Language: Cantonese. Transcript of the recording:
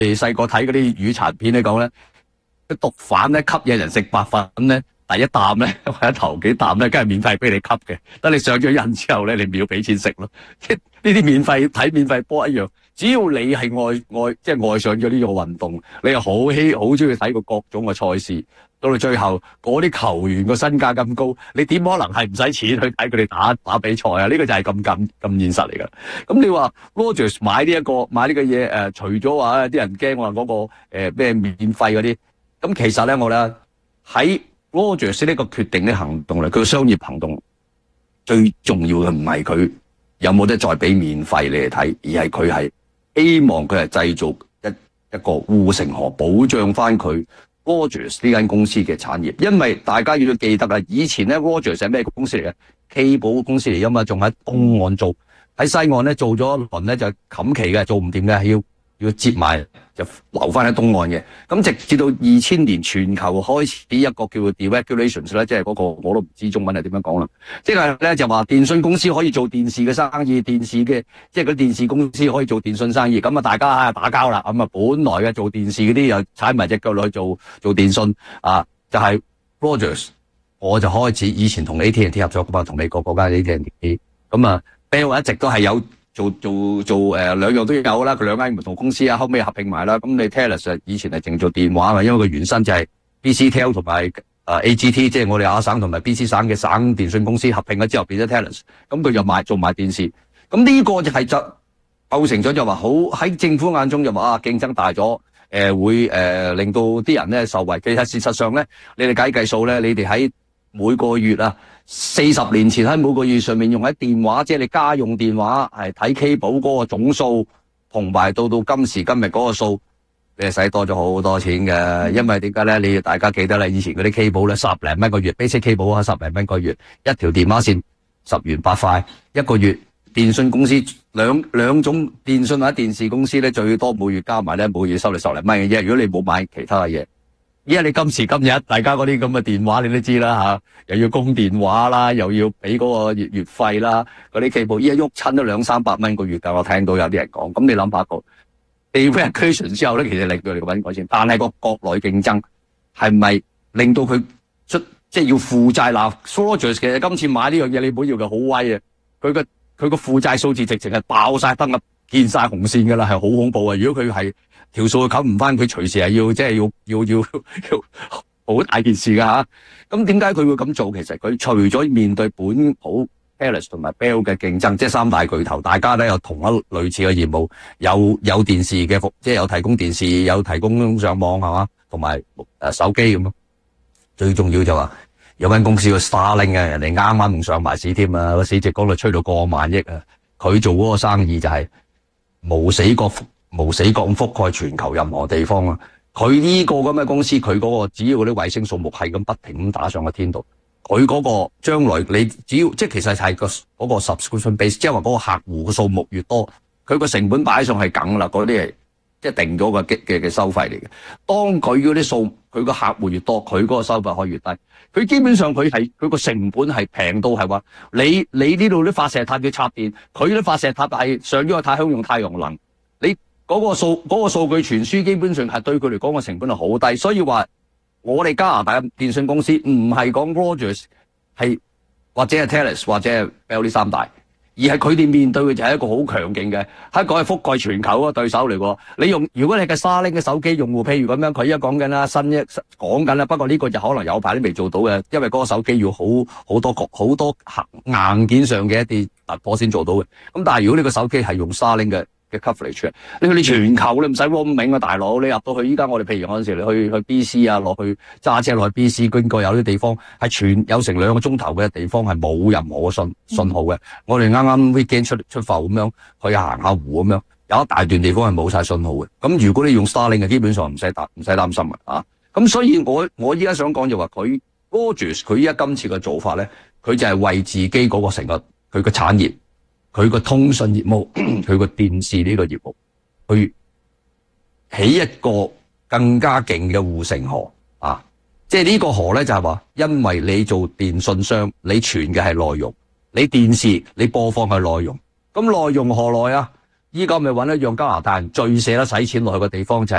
哋細個睇嗰啲雨殘片嚟講咧，啲毒販咧吸引人食白粉咧，第一啖咧或者頭幾啖咧，梗係免費俾你吸嘅。等你上咗癮之後咧，你咪要俾錢食咯。呢啲免費睇免費波一樣，只要你係即係愛上咗呢個運動，你係好中意睇過各種嘅賽事，到最後嗰啲球員個身價咁高，你點可能係唔使錢去睇佢哋打比賽啊？呢個就係咁現實嚟噶。咁你話 Rogers 買呢個嘢除咗話啲人驚話嗰個咩免費嗰啲，咁其實咧我咧喺 Rogers 呢個決定嘅行動咧，佢個商業行動最重要嘅唔係佢有冇得再俾免費你嚟睇，而係佢係希望佢係製造一個護城河，保障翻佢 Rogers 呢間公司嘅產業。因為大家要記得啊，以前咧 Rogers 係咩公司嚟嘅？Cable 公司嚟噶嘛，仲喺東岸做，喺西岸咧做咗一輪咧就冚期嘅，做唔掂嘅，要接埋就留翻喺東岸嘅。咁直至到2000年全球開始一個叫 deregulations 咧，即係嗰個我都唔知中文係點樣講啦。即係咧就話電信公司可以做電視嘅生意，電視嘅即係嗰啲電視公司可以做電信生意。咁啊大家打交啦。咁啊本來嘅做電視嗰啲又踩埋隻腳落去做電信啊，就係 Rogers。我就開始以前同 AT&T 合作噶嘛，同美國嗰間 AT&T。咁啊 Bell 一直都係有。做兩樣都有啦，佢兩間唔同公司啊，後尾合併埋啦。咁你 Telus 以前係淨做電話嘛，因為佢原身就係 BCTel 同埋AGT， 即係我哋亞省同埋 BC 省嘅省電信公司合併咗之後變咗 Telus， 咁佢就做埋電視。咁呢個就係構成咗就話好喺政府眼中就話競爭大咗，會令到啲人咧受惠。其實事實上咧，你哋計數咧，你哋喺每個月啊，40年前喺每個月上面用喺電話，即係你家用電話係睇 cable 嗰個總數，同埋到今時今日嗰個數，你係使多咗好多錢嘅。因為點解咧？你大家記得啦，以前嗰啲 cable 咧10零蚊個月 ，basic cable 啊10零蚊個月，一條電話線10元8塊一個月。電信公司兩種電信或者電視公司咧，最多每月加埋咧，每月收你10零蚊嘅啫。如果你冇買其他嘅嘢。依家你今時今日大家嗰啲咁嘅電話你都知啦吓，又要供電話啦，又要俾嗰個月費啦，嗰啲 cable 依家喐親都200-300蚊個月㗎。我聽到有啲人講，咁你諗下個 deregulation 之後咧，其實令到你搵改善，但係個國內競爭係咪令到佢即係要負債嗱 Rogers 其實今次買呢樣嘢你唔好要佢好威啊，佢個負債數字直情係爆晒燈啊，見晒紅線㗎啦，係好恐怖啊！如果佢係條數佢冚唔翻，佢隨時係要好大件事噶吓。咁點解佢會咁做？其實佢除咗面對本土 Telus 同埋 Bell 嘅競爭，即係三大巨頭，大家都有同一類似嘅業務，有電視嘅服，即係有提供電視，有提供上網係嘛，同埋手機咁咯。最重要就話有間公司個 Starlink 啊，人哋啱啱仲上埋市添啊，個市值講到吹到過萬億啊。佢做嗰個生意就係無死角咁覆蓋全球任何地方啊！佢呢個咁嘅公司，佢嗰個只要嗰啲衛星數目係咁不停咁打上個天度，佢嗰個將來你只要即係其實係嗰個 subscription base， 即係話嗰個客戶嘅數目越多，佢個成本擺上係梗啦，嗰啲係即係定咗個嘅收費嚟嘅。當佢嗰啲數，佢個客戶越多，佢嗰個收費可以越低。佢基本上佢個成本係平到係話，你呢度啲發射塔要插電，佢啲發射塔係上咗個太空用太陽能，你嗰個數據傳輸基本上係對佢嚟講個成本係好低。所以話我哋加拿大嘅電信公司唔係講 Rogers 係或者係 Telus 或者係 Bell 呢三大，而係佢哋面對嘅就係一個好強勁嘅，係一個係覆蓋全球嘅對手嚟喎。如果你係 Starlink 嘅手機用戶，譬如咁樣，佢而家講緊啦，講緊啦，不過呢個就可能有排都未做到嘅，因為嗰個手機要好多硬件上嘅一啲突破先做到嘅。咁但係如果你個手機係用 Starlink 嘅 coverage， 你全球你唔使 roaming 啊，大佬，你入到去依家我哋譬如嗰陣時你去 BC 啊，落去揸車落去 BC， 經過有啲地方係有成2個鐘頭嘅地方係冇任何嘅信號嘅。我哋啱啱 weekend 出埠咁樣去行下湖咁樣，有一大段地方係冇晒信號嘅。咁如果你用 Starlink 嘅，基本上唔使擔心啊。咁所以我依家想講就話佢 Rogers 佢依家今次嘅做法咧，佢就係為自己嗰個成個佢個產業。佢個通訊業務，佢個電視呢個業務，去起一個更加勁嘅護城河啊！即係呢個河咧就係話，因為你做電信商，你傳嘅係內容，你電視你播放係內容，咁內容何來啊？依家咪揾一樣加拿大人最捨得使錢落去嘅地方就係